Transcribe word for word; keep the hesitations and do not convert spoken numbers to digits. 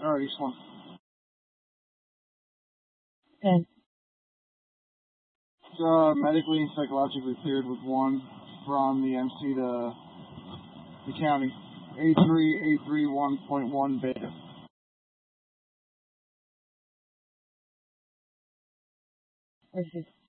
Alright, East one. Okay. Uh, medically and psychologically cleared with one from the M C to the county. A three eight three one point one beta. Where's this?